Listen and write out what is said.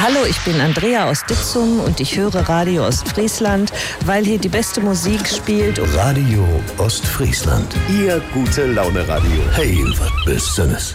Hallo, ich bin Andrea aus Ditzum und ich höre Radio Ostfriesland, weil hier die beste Musik spielt. Radio Ostfriesland. Ihr gute Laune Radio. Hey, was Besonderes.